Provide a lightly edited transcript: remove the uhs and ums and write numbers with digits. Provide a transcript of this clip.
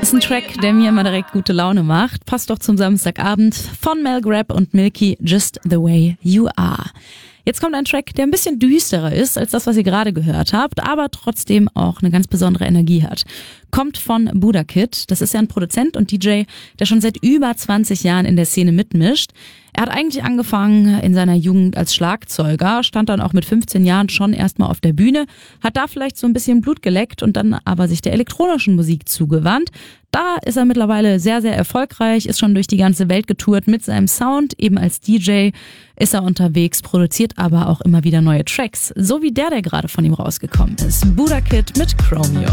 Ist ein Track, der mir immer direkt gute Laune macht. Passt doch zum Samstagabend von Mel Grab und Milky, Just the Way You Are. Jetzt kommt ein Track, der ein bisschen düsterer ist als das, was ihr gerade gehört habt, aber trotzdem auch eine ganz besondere Energie hat. Kommt von Buddha Kid. Das ist ja ein Produzent und DJ, der schon seit über 20 Jahren in der Szene mitmischt. Er hat eigentlich angefangen in seiner Jugend als Schlagzeuger, stand dann auch mit 15 Jahren schon erstmal auf der Bühne, hat da vielleicht so ein bisschen Blut geleckt und dann aber sich der elektronischen Musik zugewandt. Da ist er mittlerweile sehr, sehr erfolgreich, ist schon durch die ganze Welt getourt mit seinem Sound. Eben als DJ ist er unterwegs, produziert aber auch immer wieder neue Tracks. So wie der gerade von ihm rausgekommen ist. Buddha Kid mit Chromeo.